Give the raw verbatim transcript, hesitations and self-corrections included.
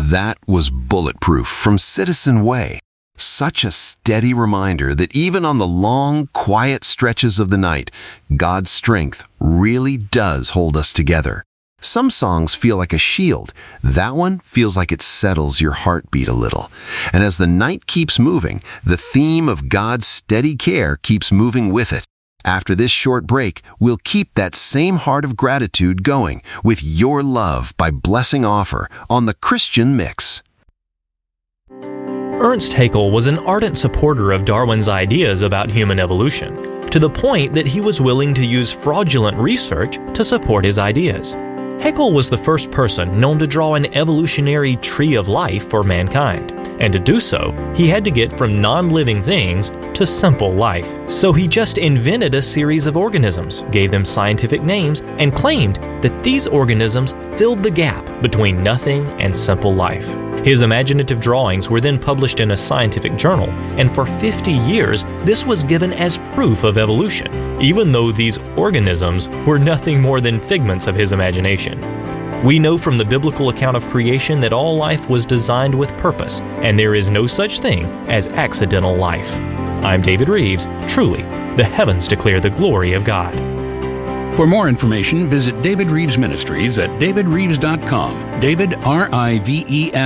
That was Bulletproof from Citizen Way. Such a steady reminder that even on the long, quiet stretches of the night, God's strength really does hold us together. Some songs feel like a shield. That one feels like it settles your heartbeat a little. And as the night keeps moving, the theme of God's steady care keeps moving with it. After this short break, we'll keep that same heart of gratitude going with Your Love by Blessing Offer on the Christian Mix. Ernst Haeckel was an ardent supporter of Darwin's ideas about human evolution, to the point that he was willing to use fraudulent research to support his ideas. Haeckel was the first person known to draw an evolutionary tree of life for mankind, and to do so, he had to get from non-living things to simple life. So he just invented a series of organisms, gave them scientific names, and claimed that these organisms filled the gap between nothing and simple life. His imaginative drawings were then published in a scientific journal, and for fifty years, this was given as proof of evolution, even though these organisms were nothing more than figments of his imagination. We know from the biblical account of creation that all life was designed with purpose, and there is no such thing as accidental life. I'm David Reeves. Truly, the heavens declare the glory of God. For more information, visit David Reeves Ministries at david reeves dot com. David, R I V E S